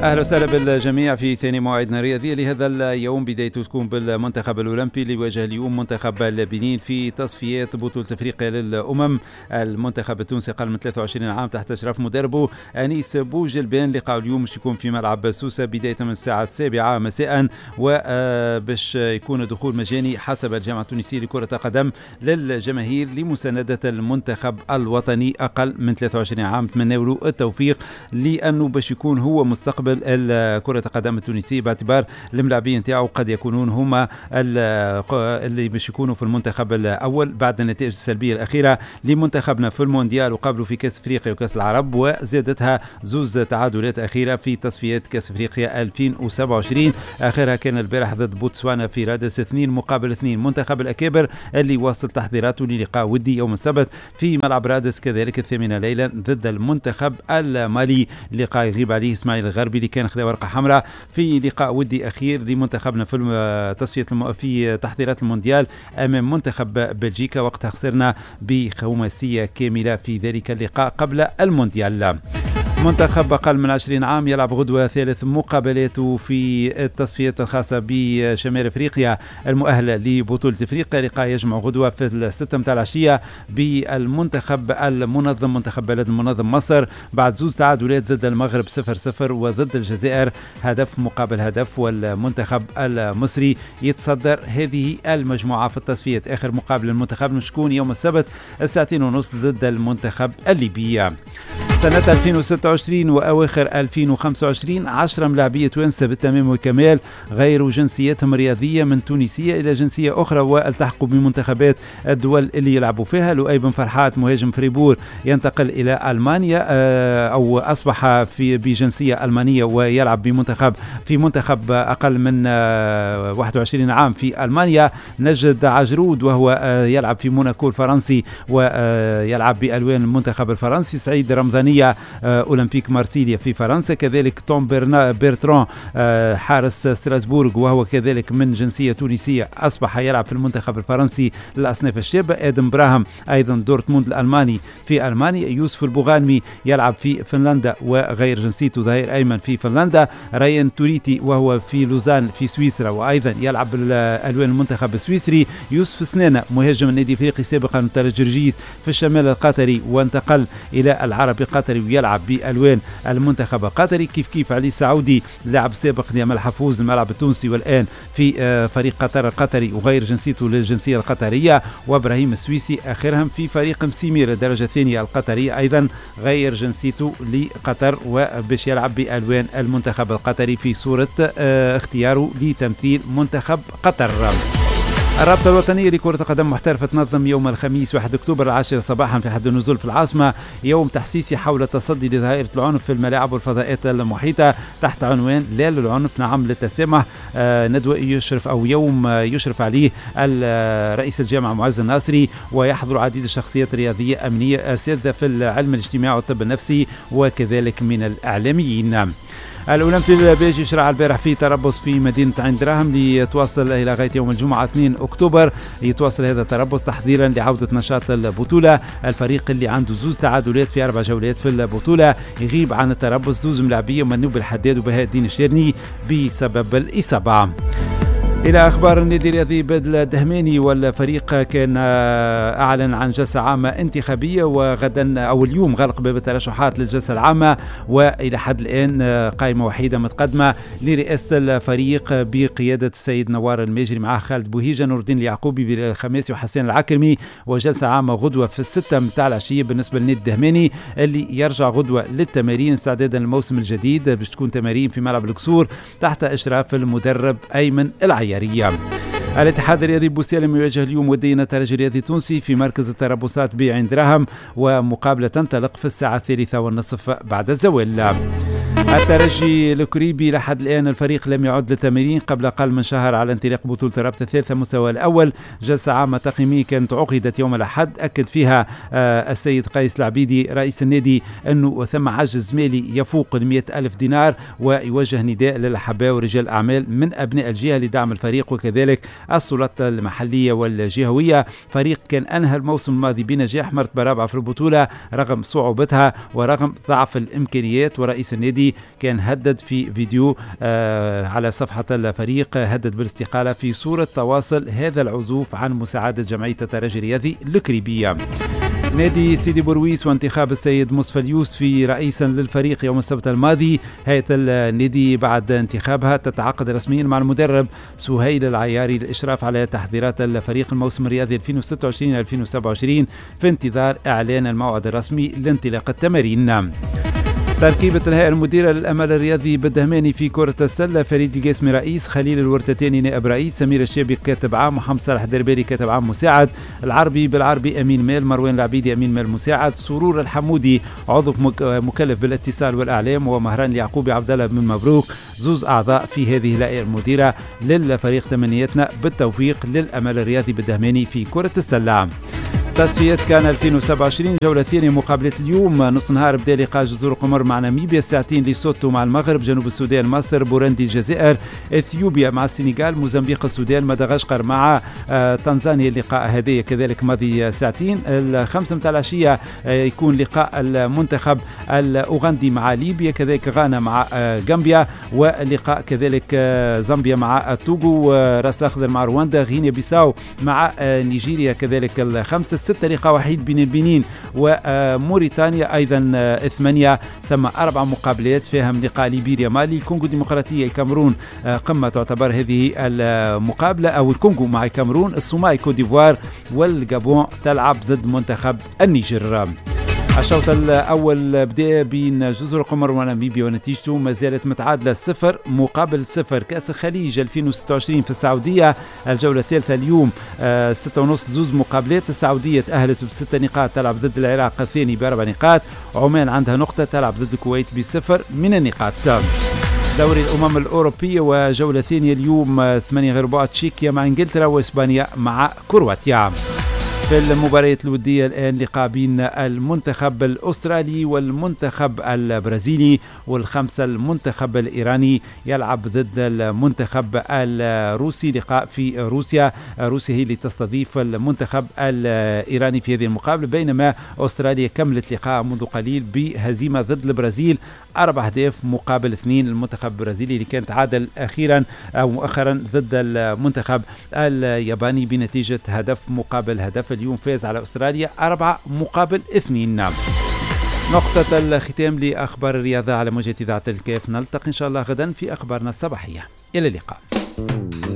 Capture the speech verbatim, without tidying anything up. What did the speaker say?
أهلا وسهلا بالجميع في ثاني موعدنا الرياضي لهذا اليوم. بدايته تكون بالمنتخب الأولمبي اللي يواجه اليوم منتخب البنين في تصفيات بطولة أفريقيا للأمم. المنتخب التونسي أقل من ثلاثة وعشرين عام تحت إشراف مدربه أنيس بوجلبان. لقاء اليوم باش يكون في ملعب سوسة بداية من الساعة السابعة مساء، وباش يكون دخول مجاني حسب الجامعة التونسية لكرة القدم للجماهير لمساندة المنتخب الوطني أقل من ثلاثة وعشرين عام. نتمنى له التوفيق لأنه باش يكون هو مستقبل كرة القدم التونسية، باعتبار الملاعبين نتاعو قد يكونون هما اللي باش يكونوا في المنتخب الأول بعد النتائج السلبية الأخيرة لمنتخبنا في المونديال وقبله في كأس أفريقيا وكأس العرب، وزادتها زوز تعادلات أخيرة في تصفيات كأس أفريقيا ألفين وسبعة وعشرين. آخرها كان البارح ضد بوتسوانا في رادس اثنين مقابل اثنين. منتخب الأكابر اللي واصل تحضيراته للقاء ودي يوم السبت في ملعب رادس كذلك الثامنة ليلا ضد المنتخب المالي. لقاء يغيب عليه اسماعيل الغربي اللي كان خذا ورقة حمراء في لقاء ودي أخير لمنتخبنا في تصفية الم... في تحضيرات المونديال أمام منتخب بلجيكا. وقتها خسرنا بخماسية كاملة في ذلك اللقاء قبل المونديال. منتخب أقل من عشرين عام يلعب غدوة ثالث مقابلاته في التصفيات الخاصة بشمال أفريقيا المؤهلة لبطولة أفريقيا. لقاء يجمع غدوة في الستة متاع العشية بالمنتخب المنظم منتخب بلد المنظم مصر بعد زوز تعادلات ضد المغرب صفر صفر وضد الجزائر هدف مقابل هدف، والمنتخب المصري يتصدر هذه المجموعة في التصفيات. آخر مقابل المنتخب مشكون يوم السبت الساعتين ونص ضد المنتخب الليبي. سنة ألفين وستة وعشرين وأواخر ألفين وخمسة وعشرين عشرة ملاعبية توانسة بالتمام والكمال غيروا جنسياتهم الرياضية من تونسية إلى جنسية أخرى والتحقوا بمنتخبات الدول اللي يلعبوا فيها. لؤي بن فرحات مهاجم فريبور ينتقل إلى ألمانيا أو أصبح في بجنسية ألمانية ويلعب بمنتخب في منتخب أقل من واحد وعشرين عام في ألمانيا. نجد عجرود وهو يلعب في موناكو الفرنسي ويلعب بألوان المنتخب الفرنسي. سعيد رمضاني أولمبيك مارسيليا في فرنسا. كذلك توم بيرتران حارس ستراسبورغ وهو كذلك من جنسية تونسية أصبح يلعب في المنتخب الفرنسي للأصناف الشابة. آدم براهم أيضا دورتموند الألماني في ألمانيا. يوسف البوغانمي يلعب في فنلندا وغير جنسيته ظهير أيمن في فنلندا. ريان توريتي وهو في لوزان في سويسرا وأيضا يلعب بالألوان المنتخب السويسري. يوسف سنانة مهاجم النادي الافريقي سابقا من جرجيس في الشمال القطري وانتقل إلى العربي القطري ويلعب بألوان المنتخب القطري. كيف كيف علي سعودي لاعب سابق لأمل حفوظ الملعب التونسي والآن في فريق قطر القطري وغير جنسيته للجنسية القطرية. وإبراهيم السويسي آخرهم في فريق مسيمير الدرجة الثانية القطرية أيضا غير جنسيته لقطر وباش يلعب بألوان المنتخب القطري في صورة اختياره لتمثيل منتخب قطر. الرابطة الوطنية لكرة القدم محترفة تنظم يوم الخميس واحد أكتوبر العاشرة صباحا في حد النزول في العاصمة يوم تحسيسي حول التصدي لظاهرة العنف في الملاعب والفضاءات المحيطة تحت عنوان لا للعنف نعم للتسامح. آه ندوة يشرف أو يوم يشرف عليه رئيس الجامعة معز الناصري ويحضر عديد الشخصيات الرياضية أمنية أساتذة في العلم الاجتماعي والطب النفسي وكذلك من الإعلاميين. الأولمبي البيجي شرع البارح في تربص في مدينة عين دراهم ليتواصل إلى غاية يوم الجمعة اثنين أكتوبر. يتواصل هذا التربص تحضيرا لعودة نشاط البطولة. الفريق اللي عنده زوز تعادلات في أربع جولات في البطولة يغيب عن التربص زوز ملاعبية منوب الحداد وبهاء الدين الشيرني بسبب الإصابة. إلى أخبار النادي الرياضي بدل الدهماني والفريق كان أعلن عن جلسة عامة انتخابية وغدا أو اليوم غلق باب الترشحات للجلسة العامة وإلى حد الآن قائمة وحيدة متقدمة لرئاسة الفريق بقيادة السيد نوار الماجري مع خالد بوهيجة نور الدين اليعقوبي بالخماسي وحسين العكرمي. وجلسة عامة غدوة في الستة متاع العشية بالنسبة للنادي الدهماني اللي يرجع غدوة للتمارين استعدادا للموسم الجديد باش تكون تمارين في ملعب القصور تحت إشراف المدرب أيمن العياري. الاتحاد الرياضي بوسالم يواجه اليوم ودينا الترجي الرياضي التونسي في مركز التربصات بعين دراهم ومقابلة تنطلق في الساعة الثالثة والنصف بعد الزوال. الترجي الكريبي لحد الآن الفريق لم يعد للتمرين قبل أقل من شهر على انطلاق بطولة الرابطة الثالثة مستوى الأول. جلسة عامة تقييمية كانت عقدت يوم الأحد أكد فيها آه السيد قيس العبيدي رئيس النادي أنه ثم عجز مالي يفوق المئة ألف دينار ويوجه نداء للأحباء ورجال الأعمال من أبناء الجهة لدعم الفريق وكذلك السلطات المحلية والجهوية. فريق كان أنهى الموسم الماضي بنجاح مرتبة رابعة في البطولة رغم صعوبتها ورغم ضعف الإمكانيات ورئيس النادي الماضي كان هدد في فيديو على صفحة الفريق، هدد بالاستقالة في صورة تواصل هذا العزوف عن مساعدة جمعية الترجي الرياضي الكريبية. نادي سيدي بورويس وانتخاب السيد مصطفى اليوسفي رئيسا للفريق يوم السبت الماضي. هيئة النادي بعد انتخابها تتعاقد رسميا مع المدرب سهيل العياري للإشراف على تحضيرات الفريق الموسم الرياضي ألفين وستة وعشرين ألفين وسبعة وعشرين في انتظار إعلان الموعد الرسمي لانطلاق التمارين. تركيبة الهيئة المديرة للأمل الرياضي بالدهماني في كرة السلة: فريد القاسمي رئيس، خليل الورتتاني نائب رئيس، سمير الشابي كاتب عام، محمد صالح دربالي كاتب عام مساعد، العربي بالعربي أمين مال، مروان العبيدي أمين مال مساعد، سرور الحمودي عضو مكلف بالاتصال والإعلام، ومهران اليعقوبي عبد الله بن مبروك زوز أعضاء في هذه الهيئة المديرة للفريق. تمنياتنا بالتوفيق للأمل الرياضي بالدهماني في كرة السلة. تصفيات كان ألفين وسبعة وعشرين جولة ثانية مقابلة اليوم نص نهار بدا لقاء جزر القمر مع ناميبيا، ساعتين ليسوتو مع المغرب، جنوب السودان مصر، بوروندي الجزائر، اثيوبيا مع السنغال، موزمبيق السودان، مدغشقر مع آه تنزانيا. اللقاء هذه كذلك ماضي ساعتين. الخمسة متاع العشية آه يكون لقاء المنتخب الاوغندي مع ليبيا، كذلك غانا مع آه غامبيا، ولقاء كذلك آه زامبيا مع توغو، آه راس الاخضر مع رواندا، غينيا بيساو مع آه نيجيريا كذلك الخمسة. ستة لقاء وحيد بين البنين وموريتانيا، أيضا ثمانية. ثم أربع مقابلات فيهم لقاء ليبيريا مالي، الكونغو الديمقراطية، الكاميرون. قمة تعتبر هذه المقابلة، أو الكونغو مع الكاميرون، الصومال كوت ديفوار، والجابون تلعب ضد منتخب النيجر. الشوط الأول بدأ بين جزر القمر وناميبيا ونتيجته ما زالت متعادلة صفر مقابل صفر. كأس الخليج ألفين وستة وعشرين في السعودية، الجولة الثالثة اليوم آه ستة ونص زوز مقابلات. السعودية تأهلت بستة نقاط تلعب ضد العراق الثاني بأربع نقاط، عمان عندها نقطة تلعب ضد الكويت بصفر من النقاط. دوري الأمم الأوروبية وجولة ثانية اليوم ثمانية غير بعد، تشيكيا مع إنجلترا وإسبانيا مع كرواتيا. في المباريات الودية الآن لقاء بين المنتخب الأسترالي والمنتخب البرازيلي، والخمسة المنتخب الإيراني يلعب ضد المنتخب الروسي. لقاء في روسيا، روسيا هي اللي تستضيف المنتخب الإيراني في هذه المقابلة، بينما أستراليا كملت لقاء منذ قليل بهزيمة ضد البرازيل أربع أهداف مقابل اثنين. المنتخب البرازيلي اللي كان تعادل أخيرا أو مؤخرا ضد المنتخب الياباني بنتيجة هدف مقابل هدف. اليوم فاز على أستراليا أربعة مقابل اثنين. نقطة الختام لأخبار الرياضة على موجة إذاعة الكاف. نلتقي إن شاء الله غدا في أخبارنا الصباحية. إلى اللقاء.